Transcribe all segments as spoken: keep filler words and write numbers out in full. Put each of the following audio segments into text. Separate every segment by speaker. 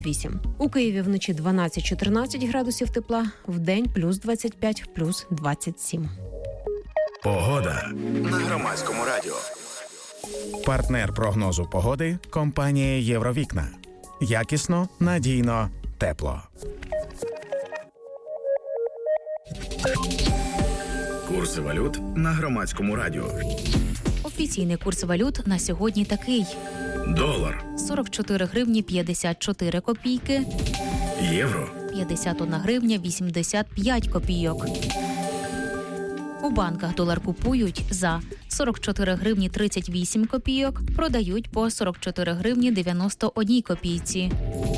Speaker 1: вісім. У Києві вночі дванадцять-чотирнадцять градусів тепла, вдень плюс двадцять п'ять, плюс двадцять сім.
Speaker 2: Погода на Громадському радіо. Партнер прогнозу погоди – компанія «Євровікна». Якісно, надійно, тепло. Курси валют на Громадському радіо.
Speaker 3: Офіційний курс валют на сьогодні такий.
Speaker 2: Долар
Speaker 3: – сорок чотири гривні п'ятдесят чотири копійки.
Speaker 2: Євро
Speaker 3: – п'ятдесят одна гривня вісімдесят п'ять копійок. У банках долар купують за сорок чотири гривні тридцять вісім копійок, продають по сорок чотири гривні дев'яносто одна копійці.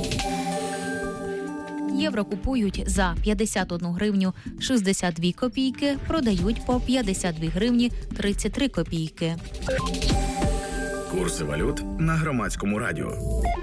Speaker 3: Євро купують за п'ятдесят одну гривню шістдесят дві копійки, продають по п'ятдесят дві гривні тридцять три копійки.
Speaker 2: Курси валют на Громадському радіо.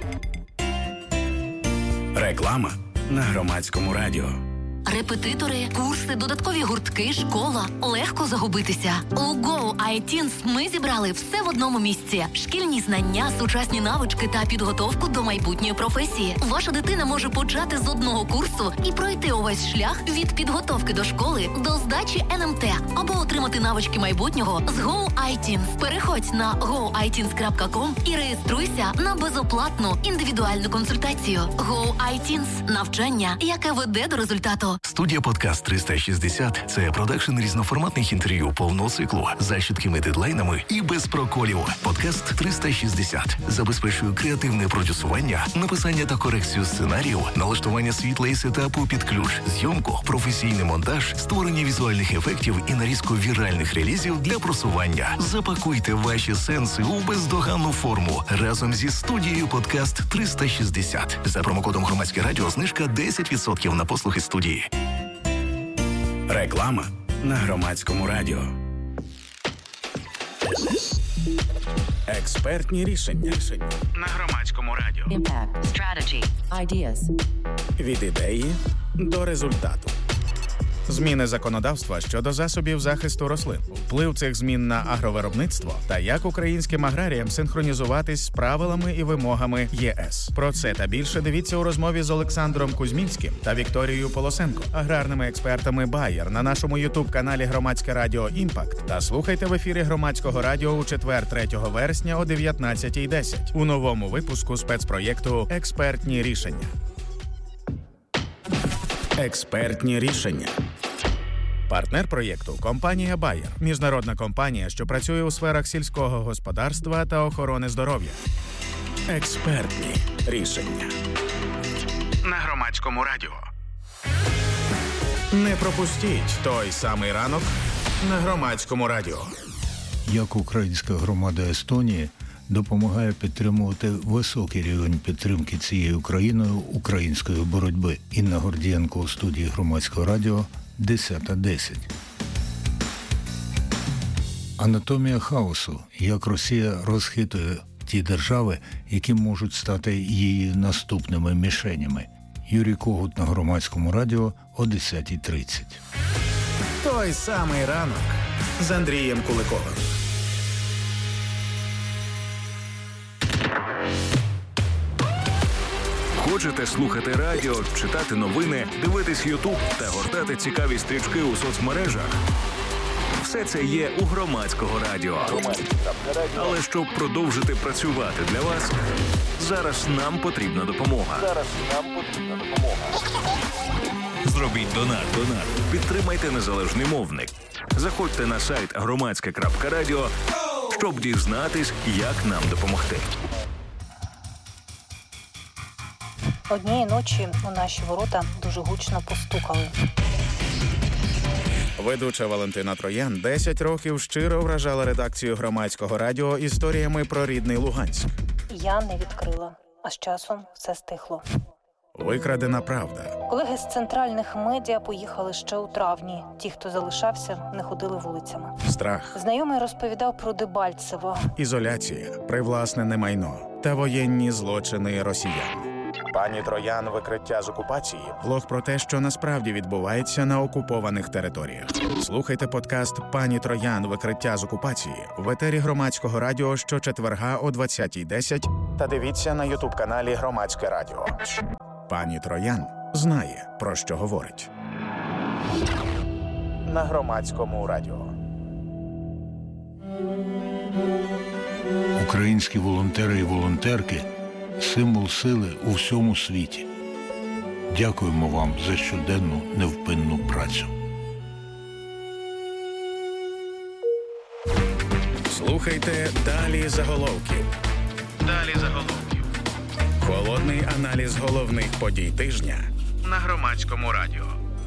Speaker 2: Реклама на Громадському радіо.
Speaker 4: Репетитори, курси, додаткові гуртки, школа. Легко загубитися. У Go ай тінс ми зібрали все в одному місці. Шкільні знання, сучасні навички та підготовку до майбутньої професії. Ваша дитина може почати з одного курсу і пройти увесь шлях від підготовки до школи до здачі ен ем те або отримати навички майбутнього з Go ай тінс. Переходь на го ай тінс крапка ком і реєструйся на безоплатну індивідуальну консультацію. Go ай тінс – навчання, яке веде до результату.
Speaker 5: Студія «Подкаст триста шістдесят» – це продакшн різноформатних інтерв'ю повного циклу за чіткими дедлайнами і без проколів. «Подкаст триста шістдесят» забезпечує креативне продюсування, написання та корекцію сценаріїв, налаштування світла і сетапу під ключ, зйомку, професійний монтаж, створення візуальних ефектів і нарізку віральних релізів для просування. Запакуйте ваші сенси у бездоганну форму разом зі студією «Подкаст триста шістдесят». За промокодом «Громадське радіо» знижка десять відсотків на послуги студії.
Speaker 2: Реклама на Громадському радіо. Експертні рішення на Громадському радіо.
Speaker 6: Impact. Strategy. Ideas.
Speaker 2: Від ідеї до результату. Зміни законодавства щодо засобів захисту рослин, вплив цих змін на агровиробництво та як українським аграріям синхронізуватись з правилами і вимогами ЄС. Про це та більше дивіться у розмові з Олександром Кузьмінським та Вікторією Полосенко, аграрними експертами Bayer на нашому ютуб-каналі Громадське радіо «Імпакт» та слухайте в ефірі Громадського радіо у четвер, третього вересня о дев'ятнадцятій десять у новому випуску спецпроєкту «Експертні рішення». Експертні рішення. Партнер проєкту – компанія Bayer, міжнародна компанія, що працює у сферах сільського господарства та охорони здоров'я. Експертні рішення. На Громадському радіо. Не пропустіть той самий ранок на Громадському радіо.
Speaker 7: Як українська громада Естонії допомагає підтримувати високий рівень підтримки цією країною української боротьби. Інна Гордієнко у студії Громадського радіо, десята десять. Анатомія хаосу. Як Росія розхитує ті держави, які можуть стати її наступними мішенями. Юрій Когут на Громадському радіо о десята тридцять.
Speaker 2: Той самий ранок з Андрієм Куликовим.
Speaker 8: Хочете слухати радіо, читати новини, дивитись Ютуб та гортати цікаві стрічки у соцмережах? Все це є у Громадського радіо. Але щоб продовжити працювати для вас, зараз нам потрібна допомога. Зараз нам потрібна допомога. Зробіть донат. Донат. Підтримайте незалежний мовник. Заходьте на сайт громадське крапка радіо, щоб дізнатись, як нам допомогти.
Speaker 9: Однієї ночі у наші ворота дуже гучно постукали.
Speaker 2: Ведуча Валентина Троян десять років щиро вражала редакцію Громадського радіо історіями про рідний Луганськ.
Speaker 9: Я не відкрила, а з часом все стихло.
Speaker 2: Викрадена правда.
Speaker 9: Колеги з центральних медіа поїхали ще у травні. Ті, хто залишався, не ходили вулицями.
Speaker 2: Страх.
Speaker 9: Знайомий розповідав про Дебальцево.
Speaker 2: Ізоляція, привласнене майно та воєнні злочини росіян. Пані Троян. Викриття з окупації. Влог про те, що насправді відбувається на окупованих територіях. Слухайте подкаст «Пані Троян. Викриття з окупації» в етері Громадського радіо щочетверга о двадцятій десять та дивіться на ютуб-каналі Громадське радіо. Пані Троян знає, про що говорить. На Громадському радіо.
Speaker 7: Українські волонтери і волонтерки – символ сили у всьому світі. Дякуємо вам за щоденну невпинну працю.
Speaker 2: Слухайте «Далі заголовків». Далі заголовків. Холодний аналіз головних подій тижня на Громадському радіо.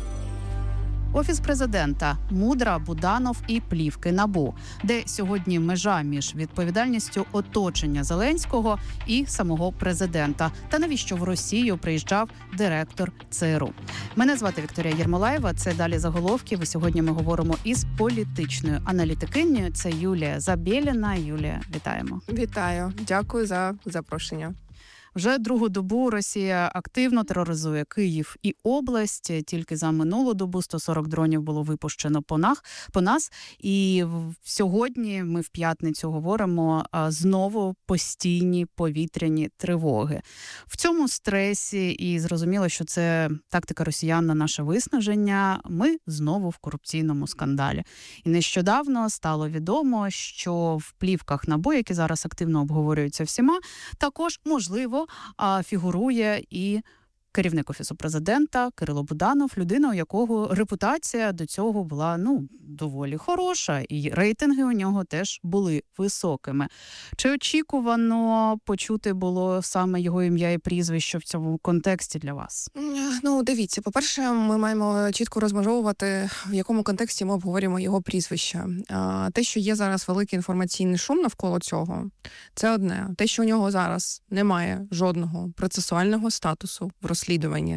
Speaker 10: Офіс президента, Мудра, Буданов і плівки НАБУ, де сьогодні межа між відповідальністю оточення Зеленського і самого президента. Та навіщо в Росію приїжджав директор ЦРУ? Мене звати Вікторія Єрмолаєва, це «Далі заголовків». І сьогодні ми говоримо із політичною аналітикинею. Це Юлія Забєліна. Юлія, вітаємо.
Speaker 11: Вітаю. Дякую за запрошення.
Speaker 10: Вже другу добу Росія активно тероризує Київ і область. Тільки за минулу добу сто сорок дронів було випущено по нас. По нас. І сьогодні ми в п'ятницю говоримо знову постійні повітряні тривоги. В цьому стресі, і зрозуміло, що це тактика росіян на наше виснаження, ми знову в корупційному скандалі. І нещодавно стало відомо, що в плівках НАБУ, які зараз активно обговорюються всіма, також, можливо, а фігурує і керівник Офісу президента Кирило Буданов, людина, у якого репутація до цього була, ну, доволі хороша, і рейтинги у нього теж були високими. Чи очікувано почути було саме його ім'я і прізвище в цьому контексті для вас?
Speaker 11: Ну, дивіться, по-перше, ми маємо чітко розмежовувати, в якому контексті ми обговорюємо його прізвище. Те, що є зараз великий інформаційний шум навколо цього, це одне. Те, що у нього зараз немає жодного процесуального статусу в розслідуванні,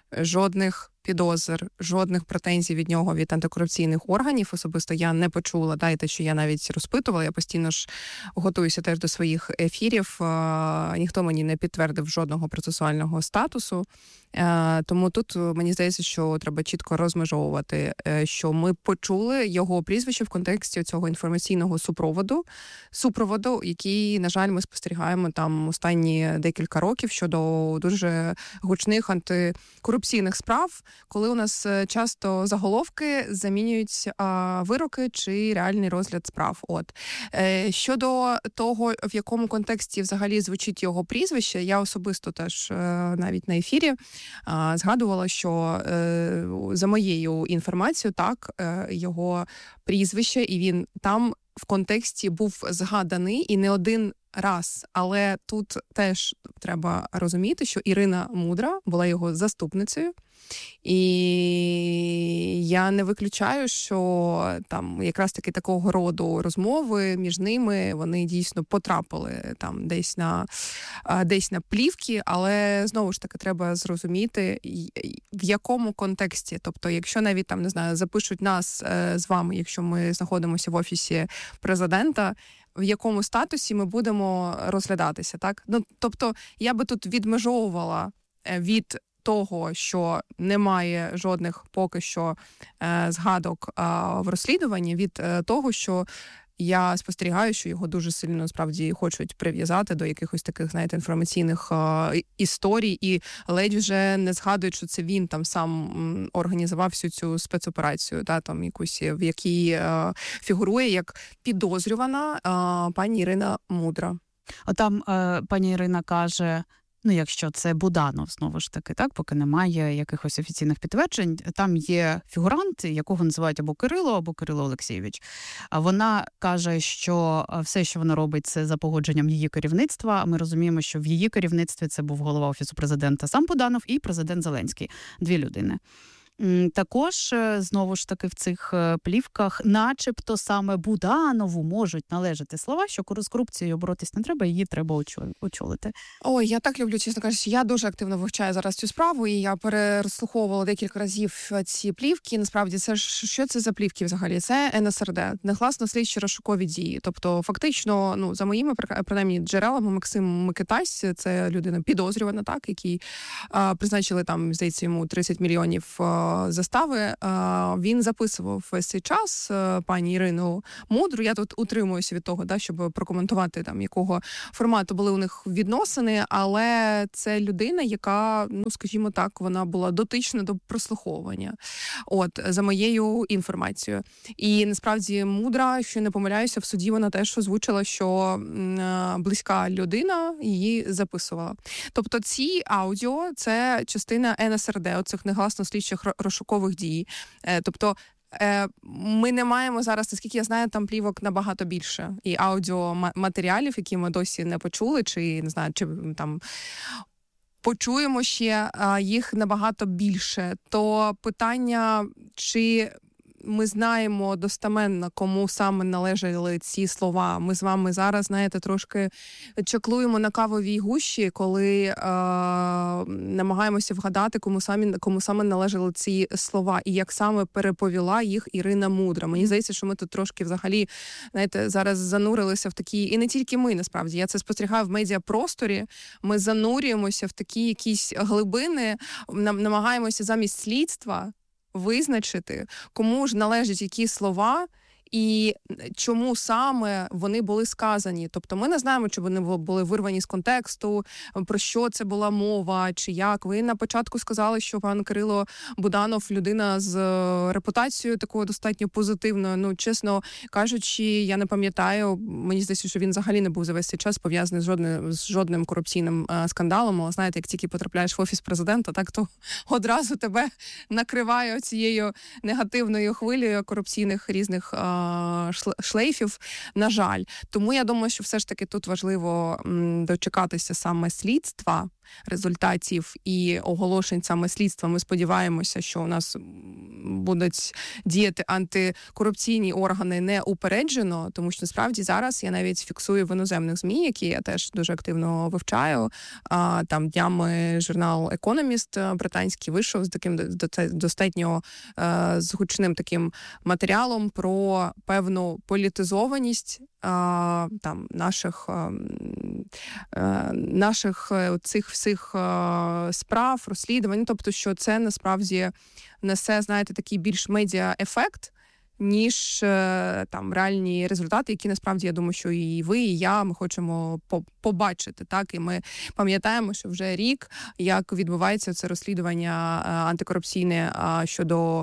Speaker 11: жодних підозр, жодних претензій від нього, від антикорупційних органів. Особисто я не почула, да, і те, що я навіть розпитувала, я постійно ж готуюся теж до своїх ефірів. Ніхто мені не підтвердив жодного процесуального статусу. Тому тут мені здається, що треба чітко розмежовувати, що ми почули його прізвище в контексті цього інформаційного супроводу, супроводу, який, на жаль, ми спостерігаємо там останні декілька років щодо дуже гучних антикорупційних справ, коли у нас часто заголовки замінюють а, вироки чи реальний розгляд справ. От. Е, щодо того, в якому контексті взагалі звучить його прізвище, я особисто теж е, навіть на ефірі е, згадувала, що е, за моєю інформацією, так, е, його прізвище, і він там в контексті був згаданий і не один раз. Але тут теж треба розуміти, що Ірина Мудра була його заступницею. І я не виключаю, що там якраз таки такого роду розмови між ними, вони дійсно потрапили там десь на, десь на плівки, але знову ж таки треба зрозуміти, в якому контексті. Тобто, якщо навіть там, не знаю, запишуть нас з вами, якщо ми знаходимося в Офісі президента, в якому статусі ми будемо розглядатися, так? Ну, тобто, я би тут відмежовувала від того, що немає жодних поки що е, згадок е, в розслідуванні, від е, того, що я спостерігаю, що його дуже сильно, насправді, хочуть прив'язати до якихось таких, знаєте, інформаційних е, історій, і ледь вже не згадують, що це він там сам м, організував всю цю спецоперацію, да, там якусь, в якій е, фігурує як підозрювана е, пані Ірина Мудра.
Speaker 10: А там е, пані Ірина каже, ну, якщо це Буданов, знову ж таки, так, поки немає якихось офіційних підтверджень, там є фігурант, якого називають або Кирило, або Кирило Олексійович. Вона каже, що все, що вона робить, це за погодженням її керівництва. Ми розуміємо, що в її керівництві це був голова Офісу президента сам Буданов і президент Зеленський. Дві людини. Також, знову ж таки, в цих плівках начебто саме Буданову можуть належати слова, що з корупцією боротись не треба, її треба очолити.
Speaker 11: Ой, я так люблю, чесно кажучи, я дуже активно вивчаю зараз цю справу, і я переслуховувала декілька разів ці плівки. Насправді, це ж, що це за плівки взагалі? Це ен ес ер де, негласно слідчі розшукові дії. Тобто, фактично, ну, за моїми, принаймні, джерелами, Максим Микитась, це людина підозрювана, так, який а, призначили там, здається, йому тридцять мільйонів застави, він записував весь цей час пані Ірину Мудру. Я тут утримуюся від того, да, щоб прокоментувати, там, якого формату були у них відносини, але це людина, яка, ну, скажімо так, вона була дотична до прослуховування, от, за моєю інформацією. І, насправді, Мудра, що не помиляюся, в суді вона теж озвучила, що близька людина її записувала. Тобто ці аудіо – це частина ен ес ер де, оцих негласно-слідчих розшукових дій. Тобто ми не маємо зараз, наскільки я знаю, там плівок набагато більше. І аудіоматеріалів, які ми досі не почули, чи, не знаю, чи там почуємо ще, їх набагато більше. То питання, чи ми знаємо достеменно, кому саме належали ці слова. Ми з вами зараз, знаєте, трошки чаклуємо на кавовій гущі, коли е, намагаємося вгадати, кому, самі, кому саме належали ці слова і як саме переповіла їх Ірина Мудра. Мені здається, що ми тут трошки взагалі, знаєте, зараз занурилися в такі, і не тільки ми, насправді, я це спостерігаю в медіапросторі, ми занурюємося в такі якісь глибини, намагаємося замість слідства визначити, кому ж належать які слова і чому саме вони були сказані. Тобто ми не знаємо, чи вони були вирвані з контексту, про що це була мова, чи як. Ви на початку сказали, що пан Кирило Буданов людина з репутацією такою достатньо позитивною. Ну, чесно кажучи, я не пам'ятаю, мені здається, що він взагалі не був за весь цей час пов'язаний з жодним, з жодним корупційним а, скандалом. Але знаєте, як тільки потрапляєш в офіс президента, так то одразу тебе накриває цією негативною хвилею корупційних різних а, шлейфів, на жаль. Тому я думаю, що все ж таки тут важливо м, дочекатися саме слідства, результатів і оголошень саме слідства. Ми сподіваємося, що у нас будуть діяти антикорупційні органи неупереджено, тому що насправді зараз я навіть фіксую в іноземних ЗМІ, які я теж дуже активно вивчаю. А, там днями журнал «Економіст» британський вийшов з таким достатньо е, з гучним таким матеріалом про певну політизованість а, там наших а, а, наших цих всіх а, справ, розслідувань. Тобто, що це насправді несе, знаєте, такий більш медіа-ефект, ніж там реальні результати, які насправді, я думаю, що і ви, і я, ми хочемо побачити. Так? І ми пам'ятаємо, що вже рік, як відбувається це розслідування антикорупційне щодо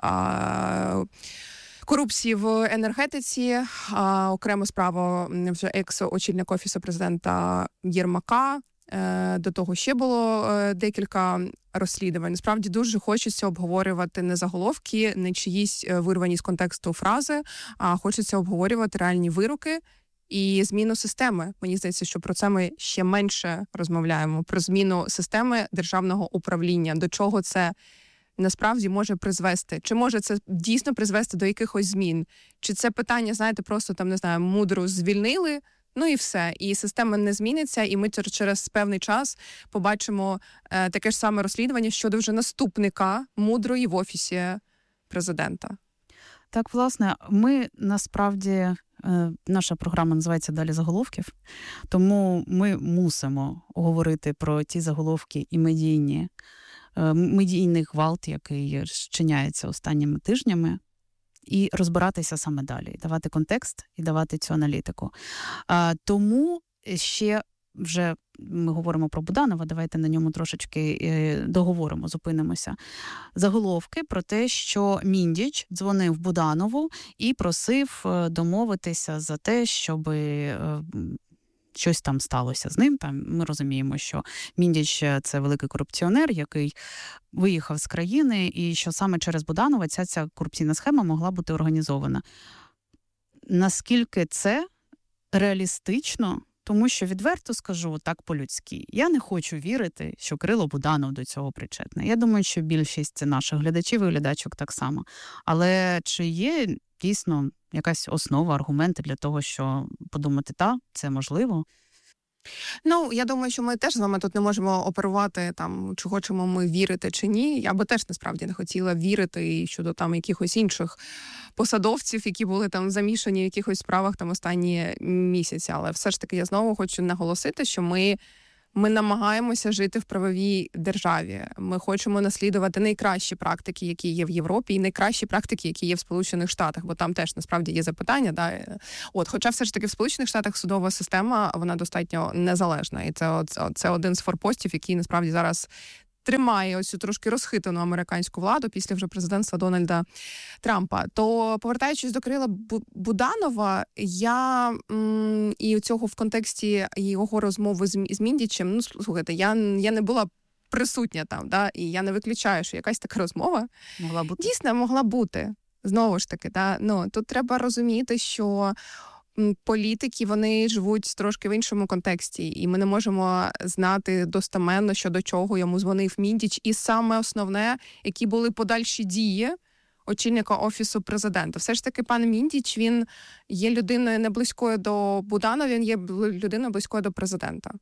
Speaker 11: а, корупції в енергетиці. А, окремо справа вже екс-очільник Офісу президента Єрмака. До того ще було декілька розслідувань. Насправді дуже хочеться обговорювати не заголовки, не чиїсь вирвані з контексту фрази, а хочеться обговорювати реальні вироки і зміну системи. Мені здається, що про це ми ще менше розмовляємо. Про зміну системи державного управління. До чого це насправді може призвести? Чи може це дійсно призвести до якихось змін? Чи це питання, знаєте, просто там, не знаю, Мудру звільнили, ну і все. І система не зміниться, і ми через певний час побачимо е, таке ж саме розслідування щодо вже наступника Мудрої в Офісі президента.
Speaker 10: Так, власне, ми насправді, е, наша програма називається «Далі заголовків», тому ми мусимо говорити про ті заголовки і медійні, е, медійний гвалт, який зчиняється останніми тижнями, і розбиратися саме далі, давати контекст і давати цю аналітику. А, тому ще вже ми говоримо про Буданова, давайте на ньому трошечки е, договоримо, зупинимося. Заголовки про те, що Міндіч дзвонив Буданову і просив домовитися за те, щоб е, щось там сталося з ним. Там ми розуміємо, що Міндіч – це великий корупціонер, який виїхав з країни, і що саме через Буданова ця, ця корупційна схема могла бути організована. Наскільки це реалістично? Тому що, відверто скажу, так по-людськи, я не хочу вірити, що Кирило Буданов до цього причетний. Я думаю, що більшість наших глядачів і глядачок так само. Але чи є дійсно якась основа, аргументи для того, що подумати, та, це можливо?
Speaker 11: Ну, я думаю, що ми теж з вами тут не можемо оперувати, там, чи хочемо ми вірити чи ні. Я би теж, насправді, не хотіла вірити щодо там якихось інших посадовців, які були там замішані в якихось справах там останні місяці. Але все ж таки я знову хочу наголосити, що ми Ми намагаємося жити в правовій державі. Ми хочемо наслідувати найкращі практики, які є в Європі, і найкращі практики, які є в Сполучених Штатах, бо там теж насправді є запитання. Да? От, хоча все ж таки в Сполучених Штатах судова система, вона достатньо незалежна. І це, це один з форпостів, який насправді зараз тримає ось цю трошки розхитану американську владу після вже президентства Дональда Трампа. То, повертаючись до Кирила Буданова, я м, і цього в контексті його розмови з, з Міндічем, ну, слухайте, я, я не була присутня там, да, і я не виключаю, що якась така розмова
Speaker 10: могла бути.
Speaker 11: Дійсно могла бути. Знову ж таки, да, ну, тут треба розуміти, що політики, вони живуть трошки в іншому контексті, і ми не можемо знати достеменно, щодо чого йому дзвонив Міндіч. І саме основне, які були подальші дії очільника Офісу президента. Все ж таки, пан Міндіч, він є людиною не близькою до Буданова, він є людиною близькою до президента.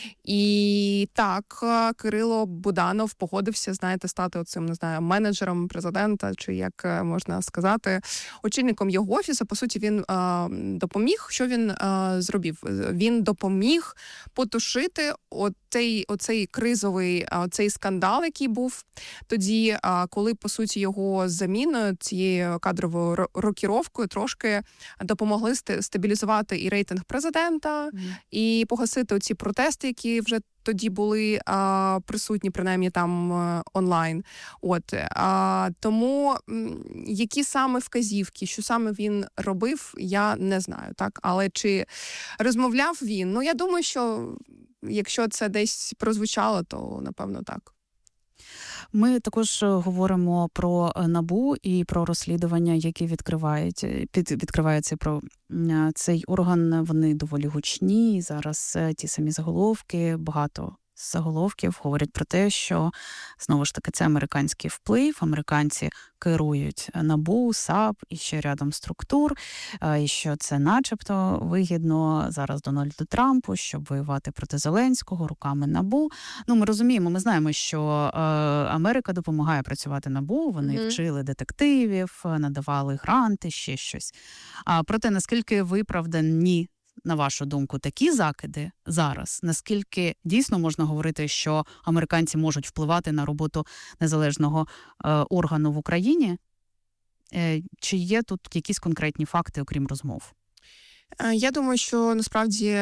Speaker 11: І так, Кирило Буданов погодився, знаєте, стати оцим, не знаю, менеджером президента, чи як можна сказати, очільником його офісу. По суті, він е, допоміг. Що він е, зробив? Він допоміг потушити оцей, оцей кризовий оцей скандал, який був тоді, е, коли, по суті, його заміною, цією кадровою рокіровкою трошки допомогли стабілізувати і рейтинг президента, mm. і погасити оці протести, які вже тоді були а, присутні, принаймні, там а, онлайн. От. А, тому м, які саме вказівки, що саме він робив, я не знаю. Так? Але чи розмовляв він? Ну, я думаю, що якщо це десь прозвучало, то, напевно, так.
Speaker 10: Ми також говоримо про НАБУ і про розслідування, які відкривають, під, відкриваються про цей орган. Вони доволі гучні. Зараз ті самі заголовки, багато заголовків говорять про те, що, знову ж таки, це американський вплив, американці керують НАБУ, САП і ще рядом структур, і що це начебто вигідно зараз Дональду Трампу, щоб воювати проти Зеленського руками НАБУ. Ну, ми розуміємо, ми знаємо, що е, Америка допомагає працювати НАБУ, вони mm-hmm. вчили детективів, надавали гранти, ще щось. А проте, наскільки виправдані, на вашу думку, такі закиди зараз? Наскільки дійсно можна говорити, що американці можуть впливати на роботу незалежного е, органу в Україні? Е, чи є тут якісь конкретні факти, окрім розмов?
Speaker 11: Я думаю, що насправді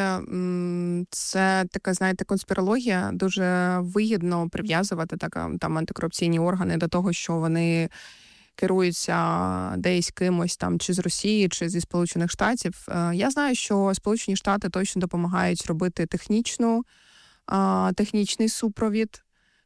Speaker 11: це така, знаєте, конспірологія. Дуже вигідно прив'язувати так, там антикорупційні органи до того, що вони керуються десь кимось там чи з Росії, чи зі Сполучених Штатів. Я знаю, що Сполучені Штати точно допомагають робити технічну, технічний супровід.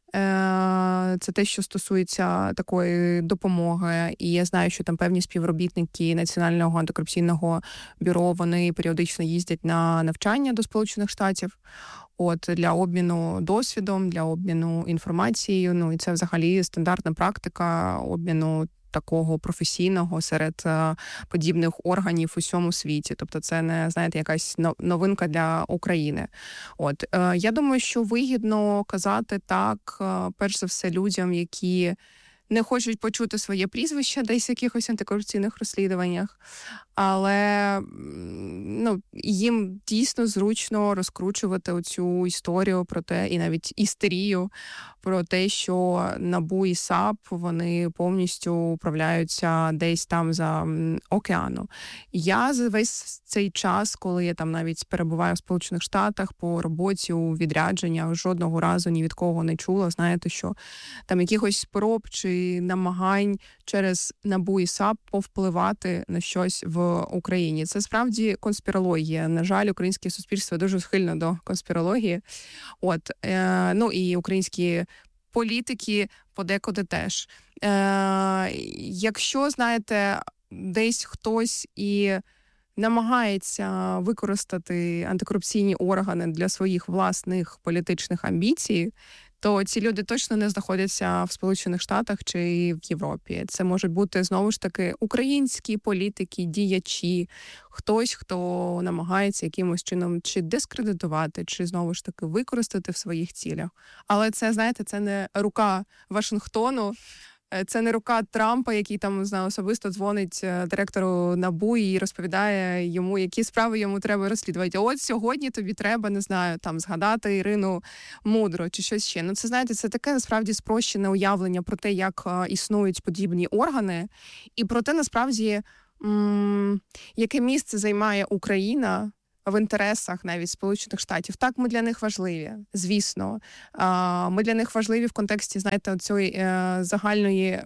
Speaker 11: Це те, що стосується такої допомоги. І я знаю, що там певні співробітники Національного антикорупційного бюро, вони періодично їздять на навчання до Сполучених Штатів. От, для обміну досвідом, для обміну інформацією. Ну, і це взагалі стандартна практика обміну такого професійного серед е, подібних органів у всьому світі. Тобто це не, знаєте, якась новинка для України. От, е, я думаю, що вигідно казати так, е, перш за все, людям, які не хочуть почути своє прізвище десь в якихось антикорупційних розслідуваннях, але ну, їм дійсно зручно розкручувати оцю історію про те, і навіть істерію про те, що НАБУ і САП, вони повністю управляються десь там за океану. Я за весь цей час, коли я там навіть перебуваю в Сполучених Штатах по роботі у відрядження, жодного разу ні від кого не чула, знаєте, що там якихось спроб чи намагань через НАБУ і САП повпливати на щось в Україні. Це справді конспірологія. На жаль, українське суспільство дуже схильно до конспірології. От, е, ну і українські політики подекуди теж. Е, якщо, знаєте, десь хтось і намагається використати антикорупційні органи для своїх власних політичних амбіцій, то ці люди точно не знаходяться в Сполучених Штатах чи в Європі. Це можуть бути, знову ж таки, українські політики, діячі, хтось, хто намагається якимось чином чи дискредитувати, чи, знову ж таки, використати в своїх цілях. Але це, знаєте, це не рука Вашингтону Це не рука Трампа, який там, не знаю, особисто дзвонить директору НАБУ і розповідає йому, які справи йому треба розслідувати. От сьогодні тобі треба, не знаю, там згадати Ірину Мудро чи щось ще. Ну це, знаєте, це таке насправді спрощене уявлення про те, як існують подібні органи, і про те, насправді, м- яке місце займає Україна в інтересах навіть Сполучених Штатів. Так, ми для них важливі, звісно. Ми для них важливі в контексті, знаєте, цієї загальної,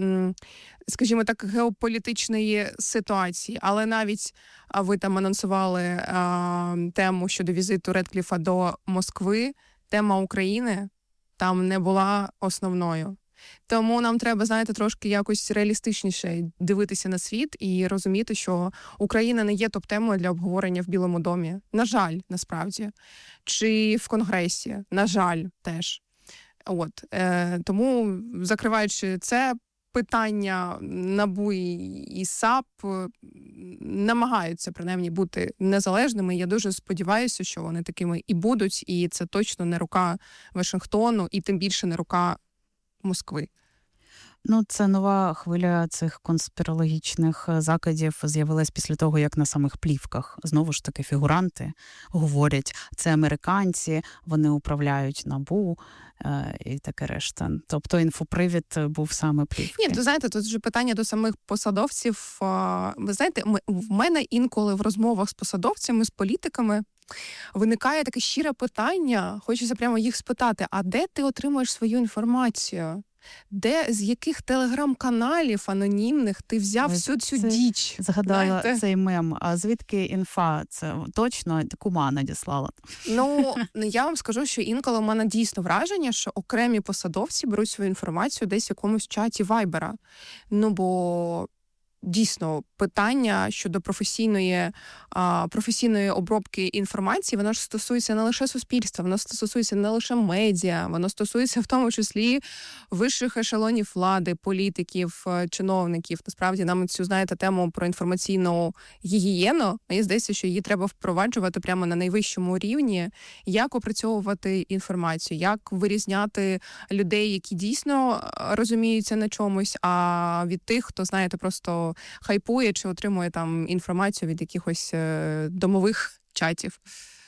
Speaker 11: скажімо так, геополітичної ситуації. Але навіть ви там анонсували тему щодо візиту Редкліфа до Москви, тема України там не була основною. Тому нам треба, знаєте, трошки якось реалістичніше дивитися на світ і розуміти, що Україна не є топ-темою для обговорення в Білому домі. На жаль, насправді. Чи в Конгресі. На жаль, теж. От. Е, тому, закриваючи це питання, НАБУ і САП намагаються, принаймні, бути незалежними. Я дуже сподіваюся, що вони такими і будуть, і це точно не рука Вашингтону, і тим більше не рука Москви.
Speaker 10: Ну, це нова хвиля цих конспірологічних закидів з'явилась після того, як на самих плівках знову ж таки фігуранти говорять, це американці, вони управляють НАБУ е- і таке решта. Тобто інфопривід був саме плівки.
Speaker 11: Ні, то знаєте, тут вже питання до самих посадовців. Ви знаєте, ми, в мене інколи в розмовах з посадовцями, з політиками виникає таке щире питання, хочеться прямо їх спитати, а де ти отримуєш свою інформацію? Де, з яких телеграм-каналів анонімних ти взяв
Speaker 10: Ось
Speaker 11: всю цю
Speaker 10: це
Speaker 11: діч?
Speaker 10: Згадала
Speaker 11: знаєте?
Speaker 10: Цей мем. А звідки інфа? Це точно кума надіслала?
Speaker 11: Ну, я вам скажу, що інколи в мене дійсно враження, що окремі посадовці беруть свою інформацію десь в якомусь чаті Вайбера. Ну, бо дійсно, питання щодо професійної, а, професійної обробки інформації, воно ж стосується не лише суспільства, воно стосується не лише медіа, воно стосується в тому числі вищих ешелонів влади, політиків, чиновників. Насправді, нам цю, знаєте, тему про інформаційну гігієну, мені здається, що її треба впроваджувати прямо на найвищому рівні, як опрацьовувати інформацію, як вирізняти людей, які дійсно розуміються на чомусь, а від тих, хто, знаєте, просто хайпує чи отримує там інформацію від якихось е, домових чатів.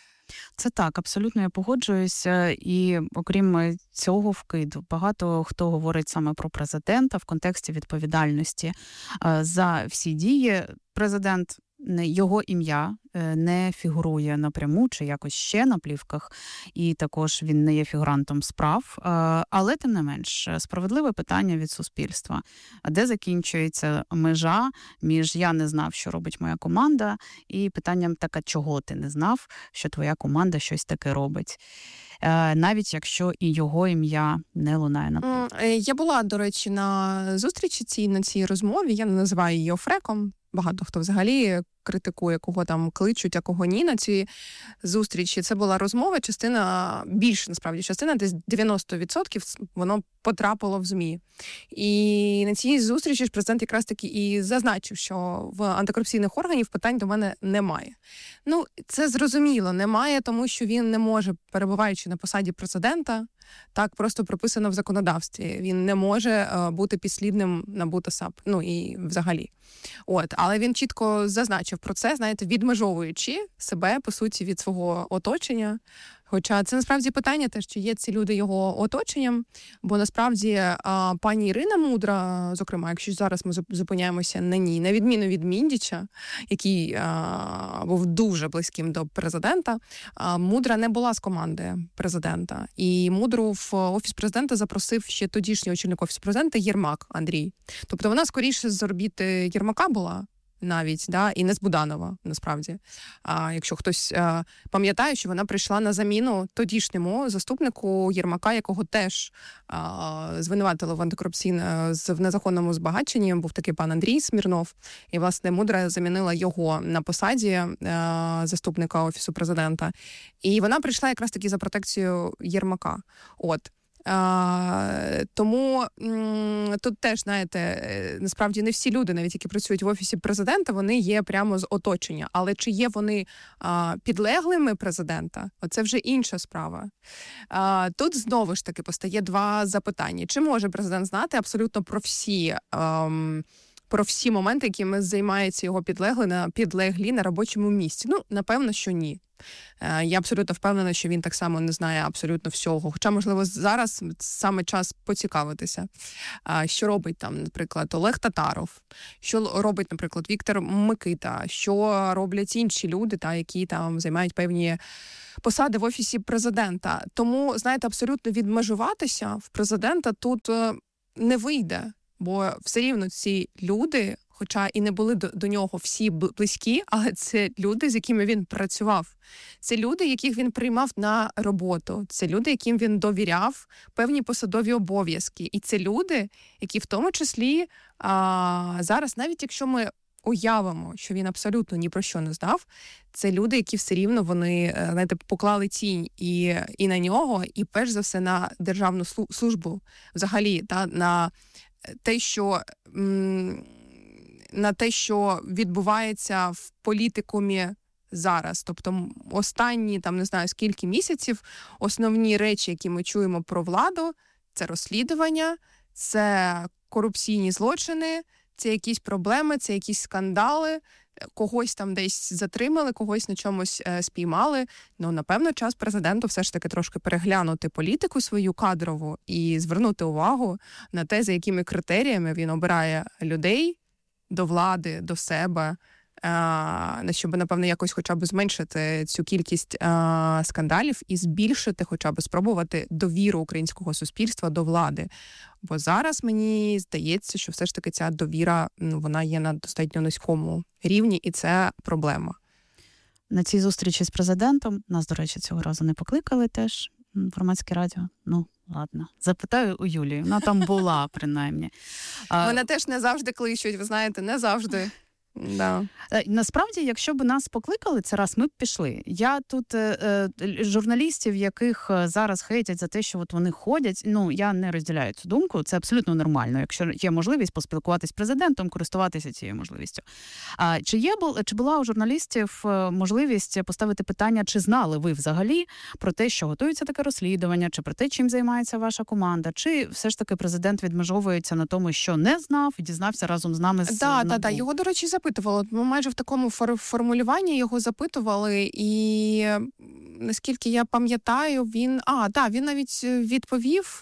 Speaker 10: Це так, абсолютно я погоджуюся. І окрім цього вкиду, багато хто говорить саме про президента в контексті відповідальності за всі дії. Президент, його ім'я не фігурує напряму чи якось ще на плівках, і також він не є фігурантом справ. Але, тим не менш, справедливе питання від суспільства. А де закінчується межа між «я не знав, що робить моя команда» і питанням «така, чого ти не знав, що твоя команда щось таке робить?» Навіть якщо і його ім'я не лунає на плівках.
Speaker 11: Я була, до речі, на зустрічі цій, на цій розмові, я не називаю її офреком. Багато хто взагалі критикує, кого там кличуть, а кого ні на ці зустрічі. Це була розмова, частина, більше, насправді, частина, десь дев'яносто відсотків воно потрапило в ЗМІ. І на цій зустрічі ж президент якраз таки і зазначив, що в антикорупційних органів питань до мене немає. Ну, це зрозуміло, немає, тому що він не може, перебуваючи на посаді президента, так просто прописано в законодавстві. Він не може е, бути підслідним НАБУ та САП. Ну і взагалі. От, але він чітко зазначив про це, знаєте, відмежовуючи себе, по суті, від свого оточення. Хоча це насправді питання теж, чи є ці люди його оточенням, бо насправді а, пані Ірина Мудра, зокрема, якщо зараз ми зупиняємося на ній, на відміну від Міндіча, який а, був дуже близьким до президента, а, Мудра не була з команди президента. І Мудру в Офіс президента запросив ще тодішній очільник Офісу президента Єрмак Андрій. Тобто вона скоріше з орбіти Єрмака була, навіть, да, і не з Буданова, насправді. А якщо хтось а, пам'ятає, що вона прийшла на заміну тодішньому заступнику Єрмака, якого теж а, звинуватили в антикорупційному, в незаконному збагаченні, був такий пан Андрій Смірнов, і, власне, Мудра замінила його на посаді а, заступника Офісу президента. І вона прийшла якраз таки за протекцією Єрмака. От. А, тому м, тут теж, знаєте, насправді не всі люди, навіть які працюють в Офісі президента, вони є прямо з оточення. Але чи є вони а, підлеглими президента, оце вже інша справа. А, тут знову ж таки постає два запитання. Чи може президент знати абсолютно про всі... А, про всі моменти, якими займаються його підлеглі на, підлеглі на робочому місці? Ну, напевно, що ні. Я абсолютно впевнена, що він так само не знає абсолютно всього. Хоча, можливо, зараз саме час поцікавитися, що робить там, наприклад, Олег Татаров, що робить, наприклад, Віктор Микита, що роблять інші люди, та, які там займають певні посади в Офісі президента. Тому, знаєте, абсолютно відмежуватися в президента тут не вийде. Бо все рівно ці люди, хоча і не були до, до нього всі близькі, але це люди, з якими він працював. Це люди, яких він приймав на роботу. Це люди, яким він довіряв певні посадові обов'язки. І це люди, які в тому числі а, зараз, навіть якщо ми уявимо, що він абсолютно ні про що не знав, це люди, які все рівно вони, знаєте, поклали тінь і, і на нього, і перш за все на державну службу взагалі, та, на те, що на те, що відбувається в політикумі зараз. Тобто останні, там, не знаю, скільки місяців, основні речі, які ми чуємо про владу, це розслідування, це корупційні злочини, це якісь проблеми, це якісь скандали, когось там десь затримали, когось на чомусь е, спіймали. Ну, напевно, час президенту все ж таки трошки переглянути політику свою кадрову і звернути увагу на те, за якими критеріями він обирає людей до влади, до себе, е, щоб, напевно, якось хоча б зменшити цю кількість е, скандалів і збільшити, хоча б спробувати довіру українського суспільства до влади. Бо зараз мені здається, що все ж таки ця довіра, ну, вона є на достатньо низькому рівні, і це проблема.
Speaker 10: На цій зустрічі з президентом, нас, до речі, цього разу не покликали теж, Громадське радіо. Ну, ладно. Запитаю у Юлії. Вона там була, принаймні.
Speaker 11: Мене теж не завжди кличуть, ви знаєте, не завжди. Да.
Speaker 10: Насправді, якщо б нас покликали, це раз ми б пішли. Я тут е, журналістів, яких зараз хейтять за те, що от вони ходять, ну, я не розділяю цю думку, це абсолютно нормально. Якщо є можливість поспілкуватись з президентом, користуватися цією можливістю. А чи є чи була у журналістів можливість поставити питання, чи знали ви взагалі про те, що готується таке розслідування, чи про те, чим займається ваша команда, чи все ж таки президент відмежовується на тому, що не знав і дізнався разом з нами з
Speaker 11: Так, так, так. Його, до речі, запитували. Ми майже в такому формулюванні його запитували, і наскільки я пам'ятаю, він... А, так, він навіть відповів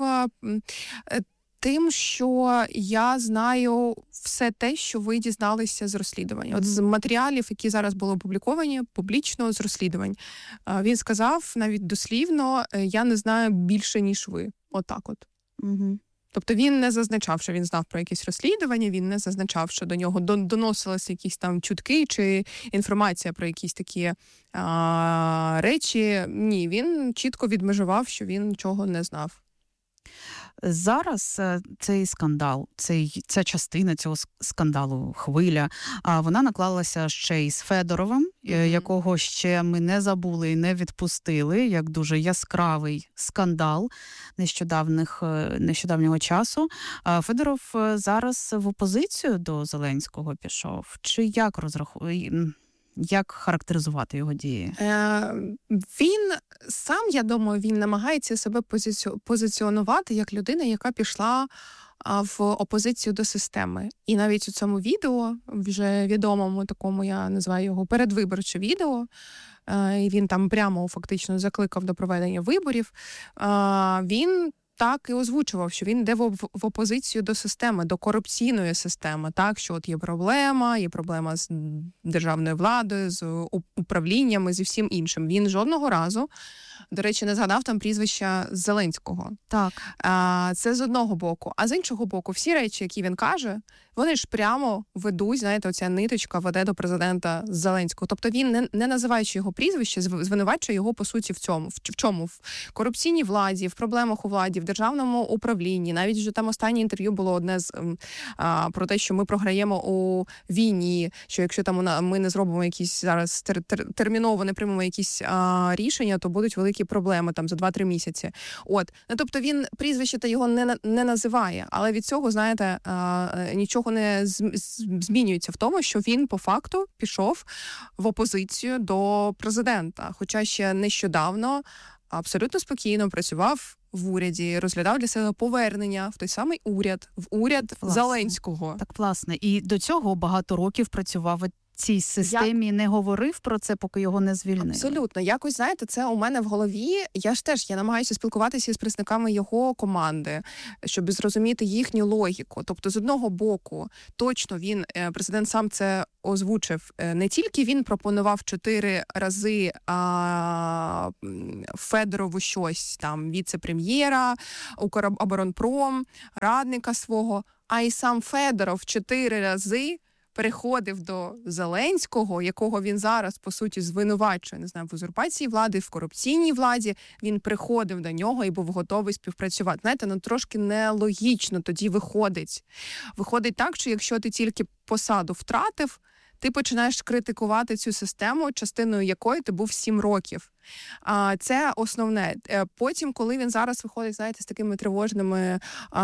Speaker 11: тим, що я знаю все те, що ви дізналися з розслідування. От з матеріалів, які зараз були опубліковані публічно з розслідувань. Він сказав навіть дослівно, я не знаю більше, ніж ви. Отак от.
Speaker 10: Угу.
Speaker 11: Тобто він не зазначав, що він знав про якісь розслідування, він не зазначав, що до нього доносилися якісь там чутки чи інформація про якісь такі а, речі. Ні, він чітко відмежував, що він нічого не знав.
Speaker 10: Зараз цей скандал, цей, ця частина цього скандалу, хвиля, вона наклалася ще й з Федоровим, mm-hmm. якого ще ми не забули і не відпустили, як дуже яскравий скандал нещодавних, нещодавнього часу. Федоров зараз в опозицію до Зеленського пішов. Чи як розраховує? Як характеризувати його дії?
Speaker 11: Е, він сам, я думаю, він намагається себе позиці... позиціонувати як людина, яка пішла а, в опозицію до системи. І навіть у цьому відео, вже відомому такому, я називаю його передвиборче відео, е, і він там прямо фактично закликав до проведення виборів, е, він так і озвучував, що він йде в, в опозицію до системи, до корупційної системи, так, що от є проблема, є проблема з державною владою, з управліннями, зі всім іншим. Він жодного разу, до речі, не згадав там прізвища Зеленського.
Speaker 10: Так.
Speaker 11: А, це з одного боку. А з іншого боку, всі речі, які він каже, вони ж прямо ведуть, знаєте, оця ниточка веде до президента Зеленського. Тобто він, не, не називаючи його прізвище, звинувачує його, по суті, в цьому. В, в чому? В корупційній владі, в проблемах у владі, в державному управлінні. Навіть вже там останнє інтерв'ю було одне з а, про те, що ми програємо у війні, що якщо там ми не зробимо якісь зараз тер, тер, терміново, не приймемо якісь а, рішення, то будуть великі великі проблеми там за два-три місяці. От, ну тобто він прізвище та його не не називає, але від цього, знаєте, нічого не змінюється в тому, що він по факту пішов в опозицію до президента, хоча ще нещодавно абсолютно спокійно працював в уряді, розглядав для себе повернення в той самий уряд, в уряд
Speaker 10: власне.
Speaker 11: Зеленського.
Speaker 10: Так, власне. І до цього багато років працював в цій системі, Як... не говорив про це, поки його не звільнили.
Speaker 11: Абсолютно. Якось, знаєте, це у мене в голові. Я ж теж, я намагаюся спілкуватися з представниками його команди, щоб зрозуміти їхню логіку. Тобто, з одного боку, точно він, президент сам це озвучив, не тільки він пропонував чотири рази а, Федорову щось, там, віце-прем'єра, Укроборонпром, радника свого, а й сам Федоров чотири рази переходив до Зеленського, якого він зараз, по суті, звинувачує, не знаю, в узурпації влади, в корупційній владі, він приходив до нього і був готовий співпрацювати. Знаєте, ну трошки нелогічно тоді виходить. Виходить так, що якщо ти тільки посаду втратив, ти починаєш критикувати цю систему, частиною якої ти був сім років. А це основне. Потім, коли він зараз виходить, знаєте, з такими тривожними,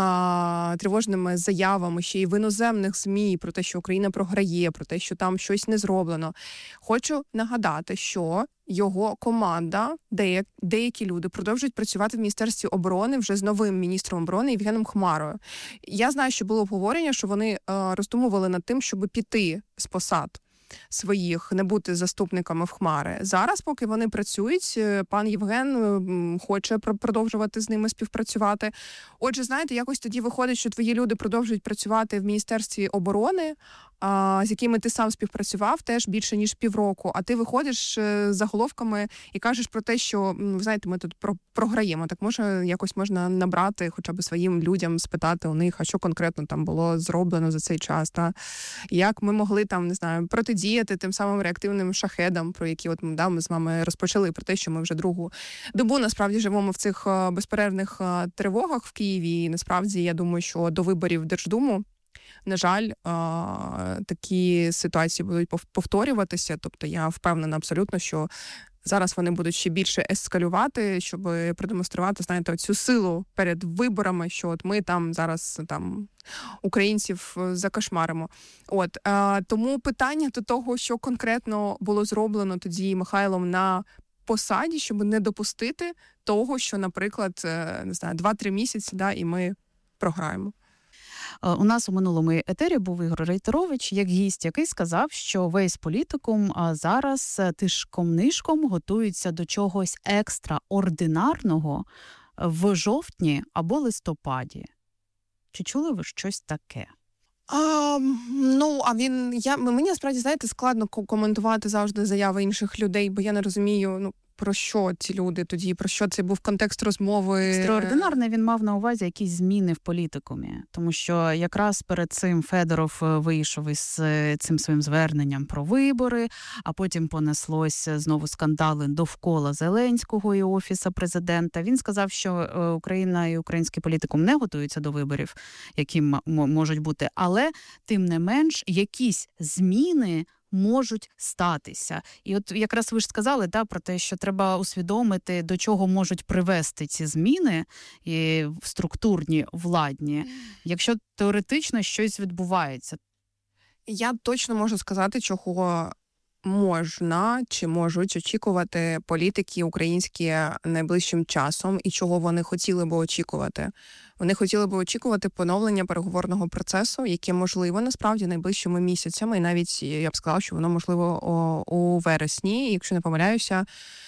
Speaker 11: а, тривожними заявами, ще й в іноземних ЗМІ про те, що Україна програє, про те, що там щось не зроблено. Хочу нагадати, що його команда, деякі, деякі люди продовжують працювати в Міністерстві оборони вже з новим міністром оборони Євгеном Хмарою. Я знаю, що було обговорення, що вони а, роздумували над тим, щоб піти з посад своїх, не бути заступниками в Хмари. Зараз, поки вони працюють, пан Євген хоче продовжувати з ними співпрацювати. Отже, знаєте, якось тоді виходить, що твої люди продовжують працювати в Міністерстві оборони, а, з якими ти сам співпрацював теж більше, ніж півроку, а ти виходиш з заголовками і кажеш про те, що, ви знаєте, ми тут про- програємо. Так може, якось можна набрати хоча б своїм людям, спитати у них, а що конкретно там було зроблено за цей час, та як ми могли там, не знаю, протидіяти тим самим реактивним шахедам, про які от да, ми з вами розпочали, про те, що ми вже другу добу насправді живемо в цих безперервних тривогах в Києві. І насправді, я думаю, що до виборів в Держдуму, на жаль, такі ситуації будуть повторюватися. Тобто я впевнена абсолютно, що зараз вони будуть ще більше ескалювати, щоб продемонструвати, знаєте, цю силу перед виборами, що от ми там зараз там українців закошмаримо. От а, тому питання до того, що конкретно було зроблено тоді Михайлом на посаді, щоб не допустити того, що, наприклад, не знаю, два-три місяці, да, і ми програємо.
Speaker 10: У нас у минулому етері був Ігор Рейтерович, як гість, який сказав, що весь політикум зараз тишком-нишком готується до чогось екстраординарного в жовтні або листопаді. Чи чули ви щось таке?
Speaker 11: А, ну, а він, я, мені насправді, знаєте, складно коментувати завжди заяви інших людей, бо я не розумію, ну, про що ці люди тоді, про що це був контекст розмови?
Speaker 10: Екстраординарне він мав на увазі якісь зміни в політикумі, тому що якраз перед цим Федоров вийшов із цим своїм зверненням про вибори, а потім понеслось знову скандали довкола Зеленського і Офісу президента. Він сказав, що Україна і український політикум не готуються до виборів, які м- можуть бути, але тим не менш якісь зміни можуть статися. І от якраз ви ж сказали, да, про те, що треба усвідомити, до чого можуть привести ці зміни і структурні, владні, якщо теоретично щось відбувається.
Speaker 11: Я точно можу сказати, чого можна чи можуть очікувати політики українські найближчим часом і чого вони хотіли би очікувати. Вони хотіли би очікувати поновлення переговорного процесу, яке можливо насправді найближчими місяцями, і навіть я б сказала, що воно можливо у вересні, якщо не помиляюся.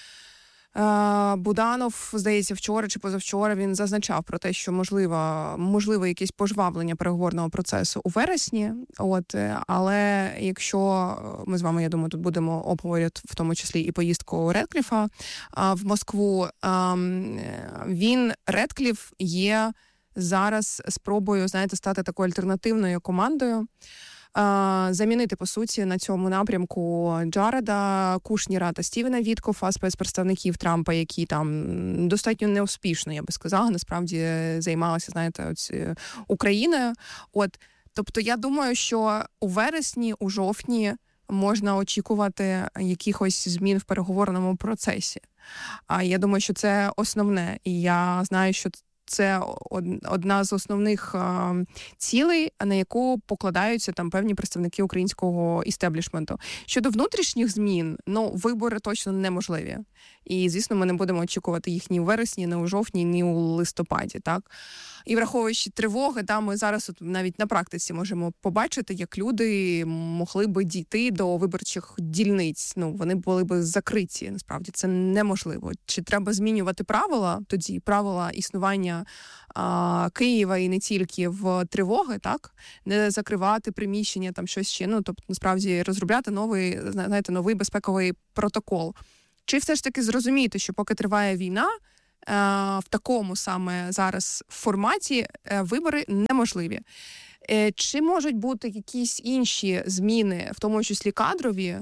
Speaker 11: Буданов, здається, вчора чи позавчора він зазначав про те, що можливо, можливо якесь пожвавлення переговорного процесу у вересні. От, але якщо ми з вами, я думаю, тут будемо обговорювати в тому числі і поїздку Редкліфа в Москву, він, Редкліф, є зараз спробою, знаєте, стати такою альтернативною командою, замінити, по суті, на цьому напрямку Джареда Кушніра та Стівена Віткофа, спецпредставників Трампа, які там достатньо неуспішно, я би сказала, насправді займалися, знаєте, ось Україною. От, тобто я думаю, що у вересні, у жовтні можна очікувати якихось змін в переговорному процесі. А я думаю, що це основне. І я знаю, що це одна з основних а, цілей, на яку покладаються там певні представники українського істеблішменту. Щодо внутрішніх змін, ну, вибори точно неможливі. І, звісно, ми не будемо очікувати їх ні у вересні, ні у жовтні, ні у листопаді, так? І враховуючи тривоги, да, ми зараз от навіть на практиці можемо побачити, як люди могли би дійти до виборчих дільниць. Ну, вони були би закриті, насправді. Це неможливо. Чи треба змінювати правила тоді, правила існування а, Києва і не тільки в тривоги, так? Не закривати приміщення, там щось ще. Ну, тобто, насправді, розробляти новий, знаєте, новий безпековий протокол. Чи все ж таки зрозуміти, що поки триває війна, в такому саме зараз форматі вибори неможливі. Чи можуть бути якісь інші зміни, в тому числі кадрові,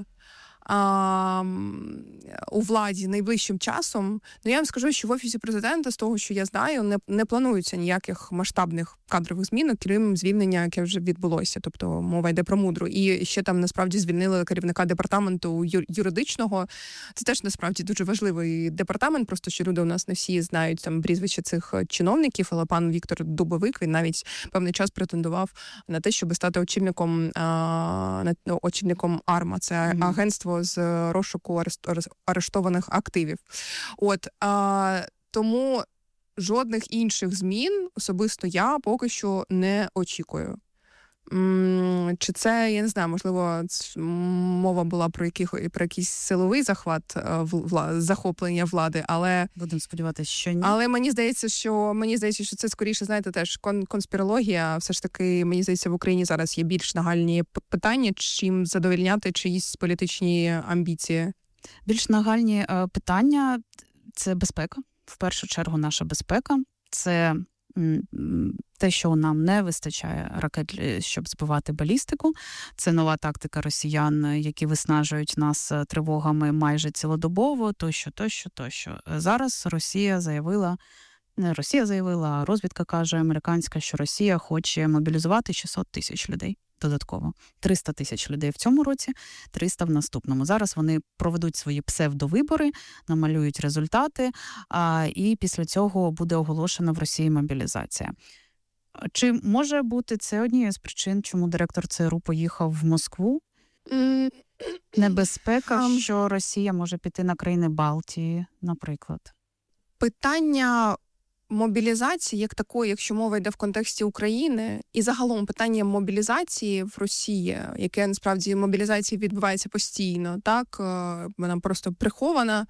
Speaker 11: а, у владі найближчим часом? Ну, я вам скажу, що в Офісі Президента, з того, що я знаю, не, не планується ніяких масштабних кадрових змін, крім звільнення, яке вже відбулося. Тобто мова йде про мудру. І ще там, насправді, звільнили керівника департаменту юридичного. Це теж, насправді, дуже важливий департамент, просто що люди у нас не всі знають там прізвища цих чиновників, але пан Віктор Дубовик, він навіть певний час претендував на те, щоб стати очільником, а, очільником АРМА. Це mm-hmm. агентство з розшуку арештованих активів. От, а, тому жодних інших змін особисто я поки що не очікую. М- чи це, я не знаю, можливо, мова була про, яких, про якийсь силовий захват, вла, захоплення влади, але...
Speaker 10: Будемо сподіватися, що ні.
Speaker 11: Але мені здається, що, мені здається, що це скоріше, знаєте, теж кон- конспірологія. Все ж таки, мені здається, в Україні зараз є більш нагальні питання, чим задовольняти чиїсь політичні амбіції.
Speaker 10: Більш нагальні е, питання – це безпека. В першу чергу наша безпека. Це те, що нам не вистачає ракет, щоб збивати балістику. Це нова тактика росіян, які виснажують нас тривогами майже цілодобово, тощо, тощо, тощо. Зараз Росія заявила, не Росія заявила, а розвідка каже американська, що Росія хоче мобілізувати шістсот тисяч людей. Додатково. триста тисяч людей в цьому році, триста в наступному. Зараз вони проведуть свої псевдовибори, намалюють результати, а, і після цього буде оголошена в Росії мобілізація. Чи може бути це однією з причин, чому директор ЦРУ поїхав в Москву? Mm. Небезпека, um. що Росія може піти на країни Балтії, наприклад?
Speaker 11: Питання мобілізації, як такої, якщо мова йде в контексті України, і загалом питання мобілізації в Росії, яке насправді мобілізація відбувається постійно, так, вона просто прихована,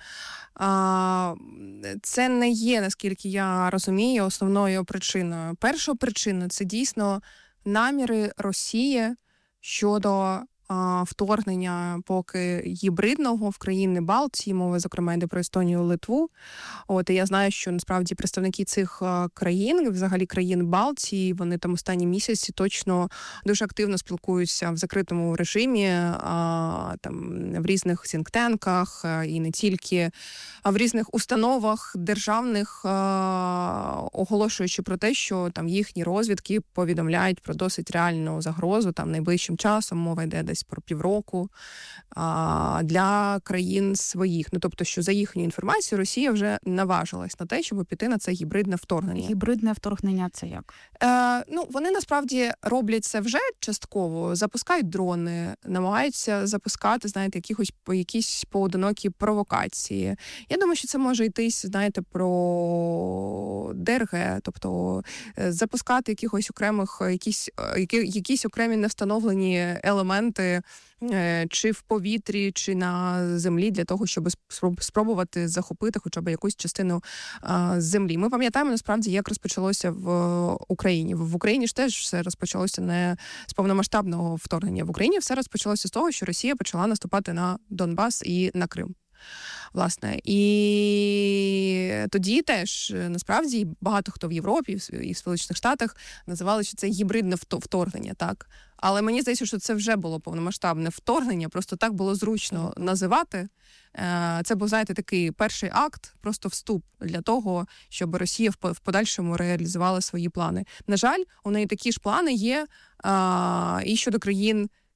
Speaker 11: це не є, наскільки я розумію, основною причиною. Перша причина – це дійсно наміри Росії щодо вторгнення поки гібридного в країни Балтії, мова, зокрема, йде про Естонію, Литву. От, і я знаю, що насправді представники цих країн, взагалі країн Балтії, вони там останні місяці точно дуже активно спілкуються в закритому режимі, а, там, в різних сінктенках, і не тільки, а в різних установах державних, а, оголошуючи про те, що там їхні розвідки повідомляють про досить реальну загрозу там найближчим часом, мова йде десь про півроку, а, для країн своїх. Ну, тобто, що за їхню інформацію Росія вже наважилась на те, щоб піти на це гібридне вторгнення.
Speaker 10: Гібридне вторгнення – це як?
Speaker 11: Е, ну, вони насправді роблять це вже частково, запускають дрони, намагаються запускати, знаєте, якихось, якісь поодинокі провокації. Я думаю, що це може йтись, знаєте, про ДРГ, тобто запускати якихось окремих, якісь, які, якісь окремі невстановлені елементи чи в повітрі, чи на землі, для того, щоб спробувати захопити хоча б якусь частину а, землі. Ми пам'ятаємо, насправді, як розпочалося в Україні. В Україні ж теж все розпочалося не з повномасштабного вторгнення. В Україні все розпочалося з того, що Росія почала наступати на Донбас і на Крим. Власне, і тоді теж, насправді, багато хто в Європі і в Сполучених Штатах називали, що це гібридне вторгнення, так? Але мені здається, що це вже було повномасштабне вторгнення, просто так було зручно називати. Це був, знаєте, такий перший акт, просто вступ для того, щоб Росія в подальшому реалізувала свої плани. На жаль, у неї такі ж плани є і щодо країн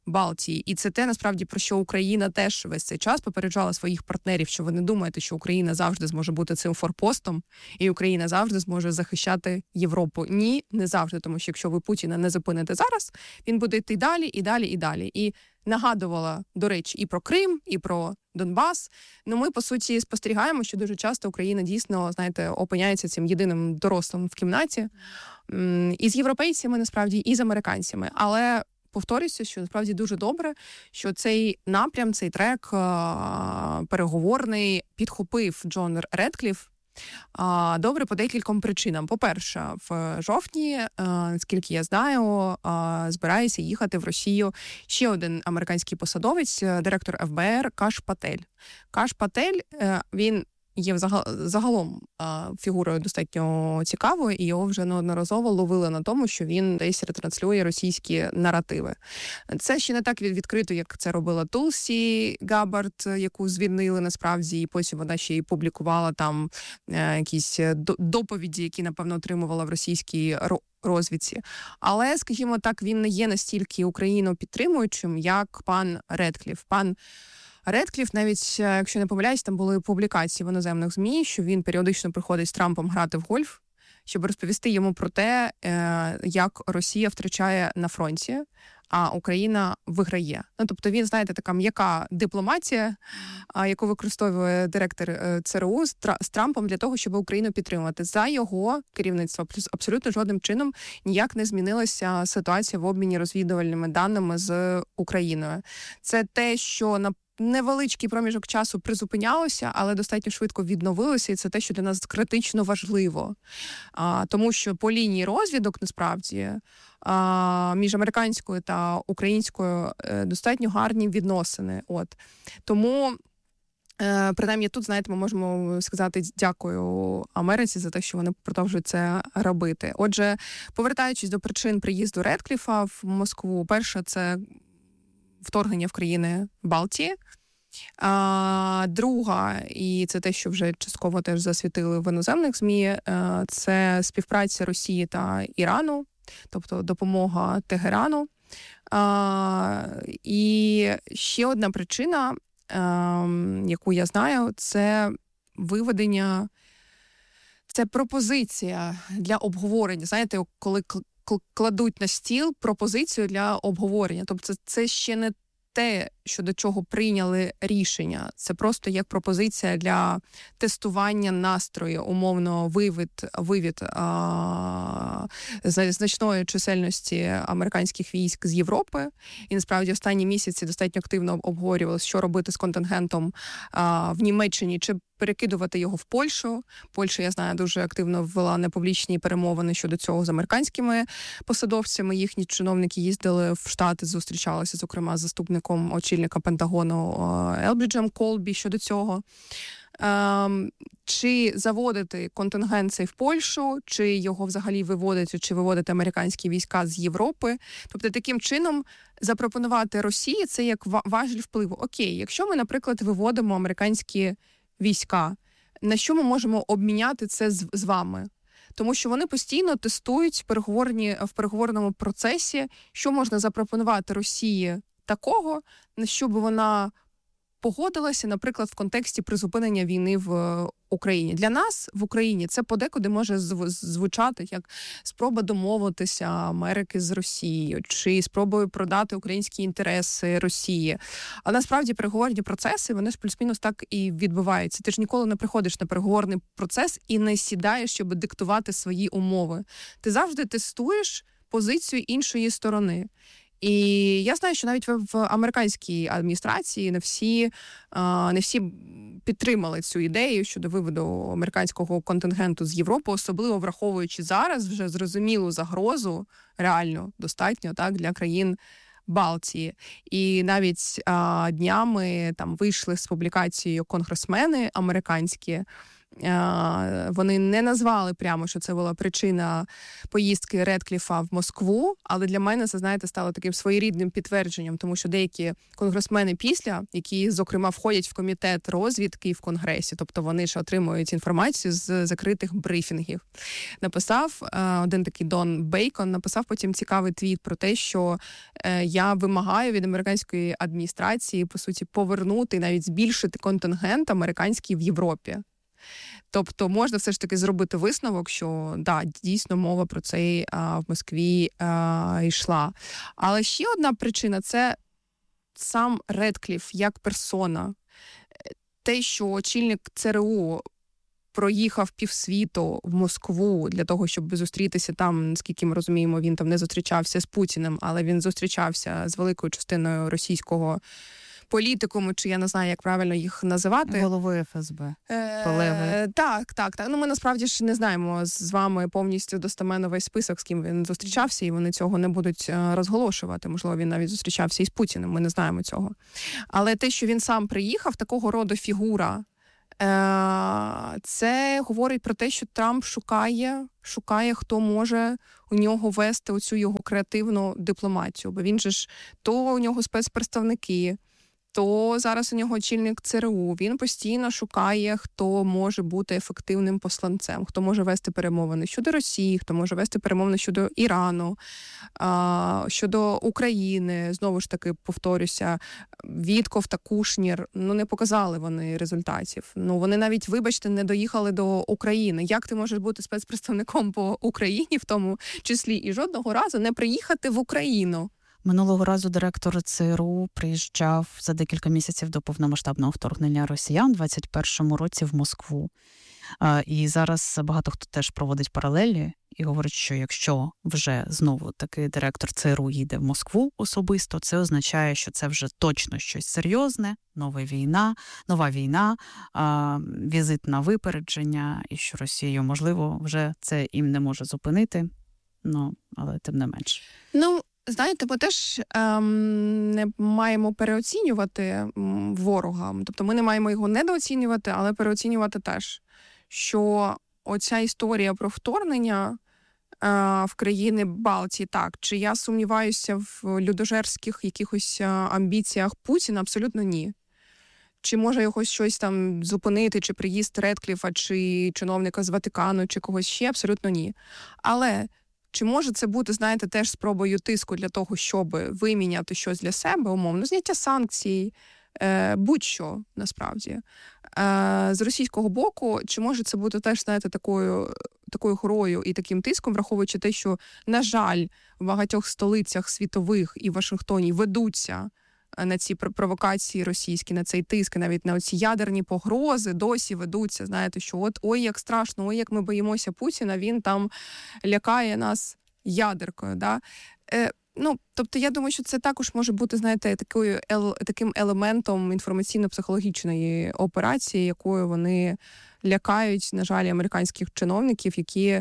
Speaker 11: Балтії. І це те, насправді, про що Україна теж весь цей час попереджала своїх партнерів, що ви не думаєте, що Україна завжди зможе бути цим форпостом, і Україна завжди зможе захищати Європу. Ні, не завжди, тому що якщо ви Путіна не зупините зараз, він буде йти далі, і далі, і далі. І нагадувала, до речі, і про Крим, і про Донбас. Ну, ми, по суті, спостерігаємо, що дуже часто Україна дійсно, знаєте, опиняється цим єдиним дорослим в кімнаті. І з європейцями, насправді, і з американцями. Але повторюся, що насправді дуже добре, що цей напрям, цей трек переговорний підхопив Джон Редкліф. Добре по декільком причинам. По-перше, в жовтні, наскільки я знаю, збирається їхати в Росію ще один американський посадовець, директор еф бе ер Каш Патель. Каш Патель, він є загалом фігурою достатньо цікавою, і його вже неодноразово ловили на тому, що він десь ретранслює російські наративи. Це ще не так відкрито, як це робила Тулсі Габбард, яку звільнили насправді, і потім вона ще й публікувала там якісь доповіді, які, напевно, отримувала в російській розвідці. Але, скажімо так, він не є настільки Україну підтримуючим, як пан Редкліф. Пан Редкліф, навіть, якщо не помиляюсь, там були публікації в іноземних ЗМІ, що він періодично приходить з Трампом грати в гольф, щоб розповісти йому про те, як Росія втрачає на фронті, а Україна виграє. Ну, тобто він, знаєте, така м'яка дипломатія, яку використовує директор це ер у з Трампом для того, щоб Україну підтримати. За його керівництва плюс абсолютно жодним чином ніяк не змінилася ситуація в обміні розвідувальними даними з Україною. Це те, що на невеличкий проміжок часу призупинялося, але достатньо швидко відновилося, і це те, що для нас критично важливо. А, тому що по лінії розвідок, насправді, а, між американською та українською е, достатньо гарні відносини. От. Тому, е, принаймні тут, знаєте, ми можемо сказати дякую Америці за те, що вони продовжують це робити. Отже, повертаючись до причин приїзду Редкліфа в Москву, перше, це вторгнення в країни Балтії. А, друга, і це те, що вже частково теж засвітили в іноземних ЗМІ, це співпраця Росії та Ірану, тобто допомога Тегерану. А, і ще одна причина, а, яку я знаю, це виведення, це пропозиція для обговорення. Знаєте, коли кладуть на стіл пропозицію для обговорення. Тобто це ще не те, що до чого прийняли рішення. Це просто як пропозиція для тестування настрою, умовно вивід, вивід а, значної чисельності американських військ з Європи. І насправді останні місяці достатньо активно обговорювалося, що робити з контингентом а, в Німеччині, чи перекидувати його в Польщу. Польща, я знаю, дуже активно ввела непублічні перемовини щодо цього з американськими посадовцями. Їхні чиновники їздили в Штати, зустрічалися, зокрема, з заступником очільника Пентагону Елбриджем Колбі щодо цього. Ем, чи заводити контингент цей в Польщу, чи його взагалі виводити, чи виводити американські війська з Європи. Тобто таким чином запропонувати Росії це як важіль впливу. Окей, якщо ми, наприклад, виводимо американські війська, на що ми можемо обміняти це з, з вами? Тому що вони постійно тестують переговорні, в переговорному процесі, що можна запропонувати Росії такого, на що б вона погодилася, наприклад, в контексті призупинення війни в Україні. Для нас в Україні це подекуди може звучати як спроба домовитися Америки з Росією, чи спробою продати українські інтереси Росії. А насправді переговорні процеси, вони ж плюс-мінус так і відбуваються. Ти ж ніколи не приходиш на переговорний процес і не сідаєш, щоб диктувати свої умови. Ти завжди тестуєш позицію іншої сторони. І я знаю, що навіть в американській адміністрації не всі, не всі підтримали цю ідею щодо виводу американського контингенту з Європи, особливо враховуючи зараз вже зрозумілу загрозу, реально достатньо, так, для країн Балтії. І навіть а, днями там вийшли з публікацією конгресмени американські, Вони не назвали прямо, що це була причина поїздки Редкліфа в Москву, але для мене це, знаєте, стало таким своєрідним підтвердженням, тому що деякі конгресмени після, які, зокрема, входять в комітет розвідки в Конгресі, тобто вони ж отримують інформацію з закритих брифінгів, написав один такий Дон Бейкон, написав потім цікавий твіт про те, що я вимагаю від американської адміністрації, по суті, повернути, навіть збільшити контингент американський в Європі. Тобто можна все ж таки зробити висновок, що да, дійсно мова про це а, в Москві а, йшла. Але ще одна причина – це сам Редкліф як персона. Те, що очільник ЦРУ проїхав півсвіту в Москву для того, щоб зустрітися там, наскільки ми розуміємо, він там не зустрічався з Путіним, але він зустрічався з великою частиною російського політикуму, чи я не знаю, як правильно їх називати.
Speaker 10: Головою еф ес бе.
Speaker 11: Е, так, так, так. Ну, ми насправді ж не знаємо з вами повністю достеменно весь список, з ким він зустрічався, і вони цього не будуть розголошувати. Можливо, він навіть зустрічався із Путіним, ми не знаємо цього. Але те, що він сам приїхав, такого роду фігура, це говорить про те, що Трамп шукає, шукає, хто може у нього вести оцю його креативну дипломатію. Бо він же ж, то у нього спецпредставники, то зараз у нього очільник ЦРУ. Він постійно шукає, хто може бути ефективним посланцем, хто може вести перемовини щодо Росії, хто може вести перемовини щодо Ірану, щодо України. Знову ж таки, повторюся, Вітков та Кушнір, ну, не показали вони результатів. Ну, вони навіть, вибачте, не доїхали до України. Як ти можеш бути спецпредставником по Україні, в тому числі, і жодного разу не приїхати в Україну?
Speaker 10: Минулого разу директор ЦРУ приїжджав за декілька місяців до повномасштабного вторгнення росіян у двадцять першому році в Москву. І зараз багато хто теж проводить паралелі і говорить, що якщо вже знову таки директор ЦРУ їде в Москву особисто, це означає, що це вже точно щось серйозне, нова війна, нова війна, візит на випередження, і що Росію, можливо, вже це їм не може зупинити, ну, але тим не менш.
Speaker 11: Ну, знаєте, ми теж ем, не маємо переоцінювати ворога. Тобто ми не маємо його недооцінювати, але переоцінювати теж. Що оця історія про вторгнення е, в країни Балтії, так, чи я сумніваюся в людожерських якихось амбіціях Путіна? Абсолютно ні. Чи може його щось там зупинити, чи приїзд Редкліфа, чи чиновника з Ватикану, чи когось ще? Абсолютно ні. Але чи може це бути, знаєте, теж спробою тиску для того, щоб виміняти щось для себе, умовно, зняття санкцій, е, будь-що, насправді. Е, з російського боку, чи може це бути теж, знаєте, такою, такою грою і таким тиском, враховуючи те, що, на жаль, в багатьох столицях світових і в Вашингтоні ведуться на ці провокації російські, на цей тиск, навіть на ці ядерні погрози досі ведуться, знаєте, що от ой, як страшно, ой, як ми боїмося Путіна, він там лякає нас ядеркою, да? Е, ну, тобто я думаю, що це також може бути, знаєте, такою, ел, таким елементом інформаційно-психологічної операції, якою вони лякають, на жаль, американських чиновників, які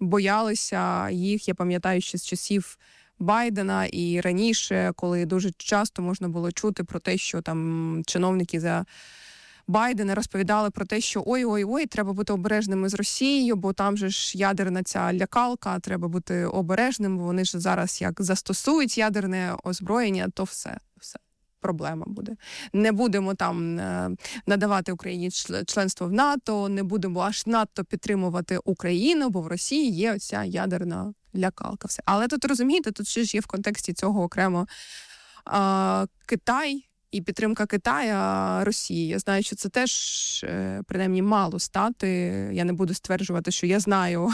Speaker 11: боялися їх, я пам'ятаю, ще з часів Байдена і раніше, коли дуже часто можна було чути про те, що там чиновники за Байдена розповідали про те, що ой-ой-ой, треба бути обережними з Росією, бо там же ж ядерна ця лякалка, треба бути обережним, бо вони ж зараз як застосують ядерне озброєння, то все, все. Проблема буде. Не будемо там надавати Україні членство в НАТО, не будемо аж надто підтримувати Україну, бо в Росії є оця ядерна лякалка. Все. Але тут, розумієте, тут ще ж є в контексті цього окремо а, Китай і підтримка Китая Росії. Я знаю, що це теж, принаймні, мало стати. Я не буду стверджувати, що я знаю,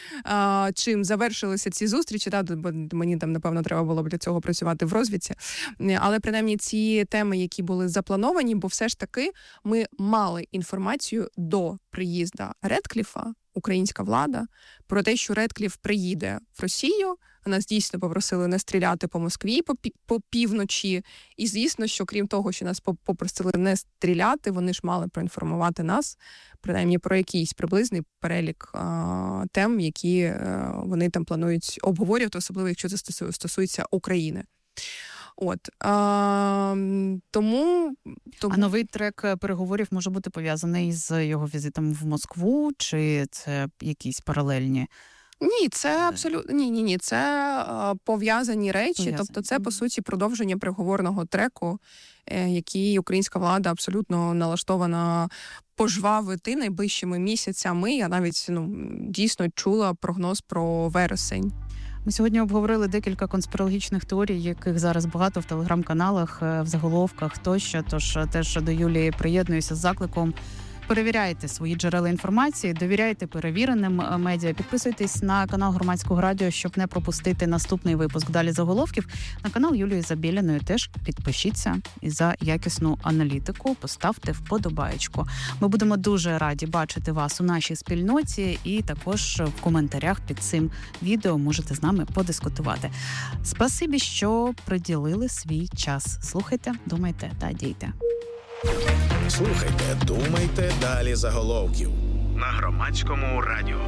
Speaker 11: чим завершилися ці зустрічі, та, бо мені там, напевно, треба було б для цього працювати в розвідці. Але, принаймні, ці теми, які були заплановані, бо все ж таки ми мали інформацію до приїзду Редкліфа, українська влада, про те, що Редкліф приїде в Росію. Нас дійсно попросили не стріляти по Москві по, пі- по півночі. І, звісно, що крім того, що нас попросили не стріляти, вони ж мали проінформувати нас, принаймні, про якийсь приблизний перелік а, тем, які а, вони там планують обговорювати, особливо, якщо це стосується України. От а, тому, тому...
Speaker 10: А новий трек переговорів може бути пов'язаний з його візитом в Москву, чи це якісь паралельні?
Speaker 11: Ні, це абсолютно ні, ні, ні. Це а, пов'язані речі.
Speaker 10: Пов'язані.
Speaker 11: Тобто, це по суті продовження переговорного треку, е, який українська влада абсолютно налаштована пожвавити найближчими місяцями. Я навіть ну дійсно чула прогноз про вересень.
Speaker 10: Ми сьогодні обговорили декілька конспірологічних теорій, яких зараз багато в телеграм-каналах, в заголовках тощо. Тож теж до Юлії приєднуюся з закликом. Перевіряйте свої джерела інформації, довіряйте перевіреним медіа, підписуйтесь на канал Громадського радіо, щоб не пропустити наступний випуск «Далі заголовків». На канал Юлії Забєліної теж підпишіться і за якісну аналітику поставте вподобаєчку. Ми будемо дуже раді бачити вас у нашій спільноті і також в коментарях під цим відео можете з нами подискутувати. Спасибі, що приділили свій час. Слухайте, думайте та дійте.
Speaker 2: Слухайте, думайте, далі заголовків на Громадському радіо.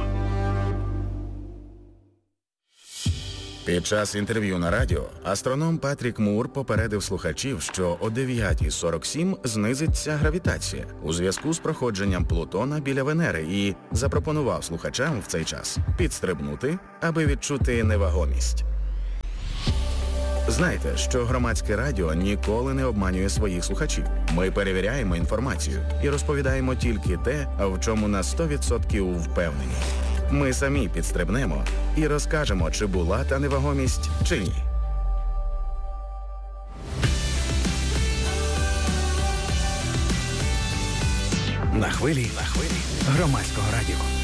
Speaker 2: Під час інтерв'ю на радіо астроном Патрік Мур попередив слухачів, що о дев'ята сорок сім знизиться гравітація у зв'язку з проходженням Плутона біля Венери і запропонував слухачам в цей час підстрибнути, аби відчути невагомість. Знайте, що Громадське радіо ніколи не обманює своїх слухачів. Ми перевіряємо інформацію і розповідаємо тільки те, в чому на сто відсотків впевнені. Ми самі підстрибнемо і розкажемо, чи була та невагомість, чи ні.
Speaker 5: На хвилі, на хвилі Громадського радіо.